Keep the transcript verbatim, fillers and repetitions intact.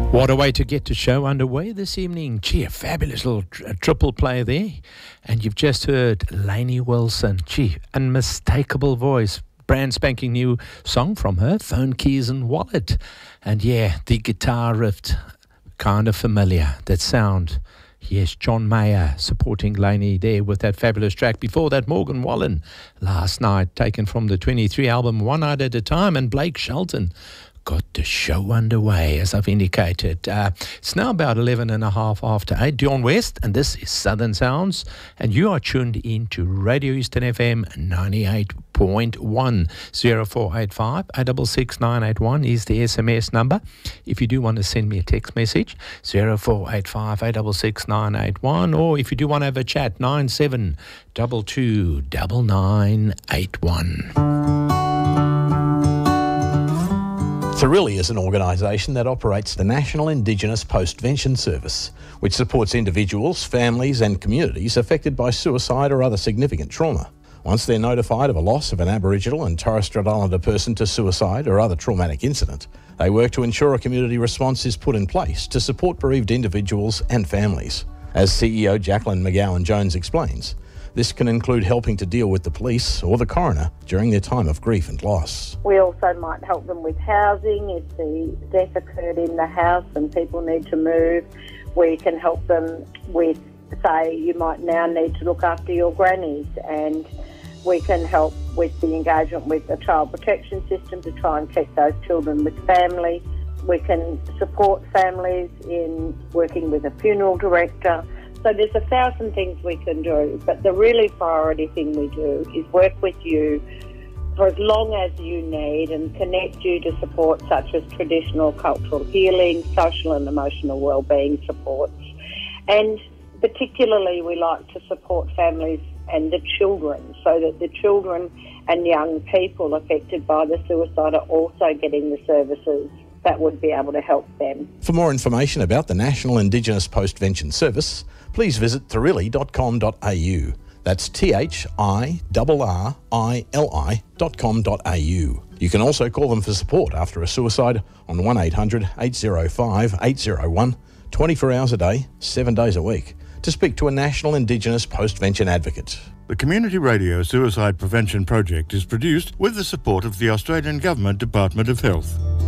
What a way to get the show underway this evening. Gee, a fabulous little tr- triple play there. And you've just heard Lainey Wilson. Gee, unmistakable voice. Brand spanking new song from her, Phone, Keys and Wallet. And yeah, the guitar riff, kind of familiar. That sound. Yes, John Mayer supporting Lainey there with that fabulous track. Before that, Morgan Wallen last night, taken from the twenty-three album One Night at a Time, and Blake Shelton got the show underway, as I've indicated. Uh, it's now about eleven and a half after eight. Dion West, and this is Southern Sounds, and you are tuned in to Radio Eastern F M ninety-eight point one. zero four eight five, eight six six, nine eight one is the S M S number. If you do want to send me a text message, zero four eight five, eight six six, nine eight one, or if you do want to have a chat, nine seven two two, nine nine eight one. Thorilli is an organisation that operates the National Indigenous Postvention Service, which supports individuals, families and communities affected by suicide or other significant trauma. Once they're notified of a loss of an Aboriginal and Torres Strait Islander person to suicide or other traumatic incident, they work to ensure a community response is put in place to support bereaved individuals and families. As C E O Jacqueline McGowan-Jones explains, this can include helping to deal with the police or the coroner during their time of grief and loss. We also might help them with housing if the death occurred in the house and people need to move. We can help them with, say, you might now need to look after your grannies, and we can help with the engagement with the child protection system to try and keep those children with family. We can support families in working with a funeral director. So there's a thousand things we can do, but the really priority thing we do is work with you for as long as you need and connect you to support such as traditional cultural healing, social and emotional wellbeing supports. And particularly we like to support families and the children, so that the children and young people affected by the suicide are also getting the services that would be able to help them. For more information about the National Indigenous Postvention Service, please visit thorilli dot com dot a u. That's T H I R R I L I dot com dot a u. You can also call them for support after a suicide on one eight hundred, eight oh five, eight oh one, twenty-four hours a day, seven days a week, to speak to a National Indigenous Postvention advocate. The Community Radio Suicide Prevention Project is produced with the support of the Australian Government Department of Health.